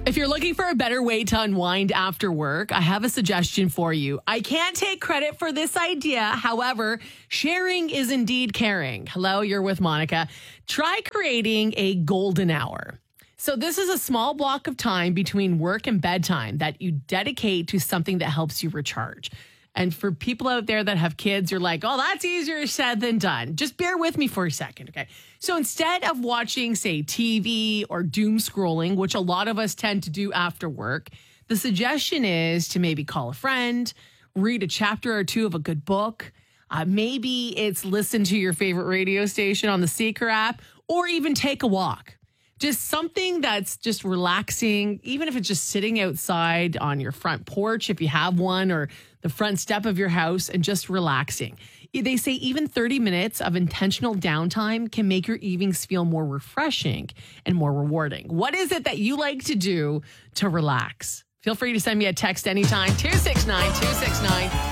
If you're looking for a better way to unwind after work, I have a suggestion for you. I can't take credit for this idea. However, sharing is indeed caring. Hello, you're with Monica. Try creating a golden hour. So this is a small block of time between work and bedtime that you dedicate to something that helps you recharge. And for people out there that have kids, you're like, oh, that's easier said than done. Just bear with me for a second, okay? So instead of watching, say, TV or doom scrolling, which a lot of us tend to do after work, the suggestion is to maybe call a friend, read a chapter or two of a good book. Maybe it's listen to your favorite radio station on the Seeker app, or even take a walk. Just something that's just relaxing, even if it's just sitting outside on your front porch, if you have one, or the front step of your house, and just relaxing. They say even 30 minutes of intentional downtime can make your evenings feel more refreshing and more rewarding. What is it that you like to do to relax? Feel free to send me a text anytime, 269-269.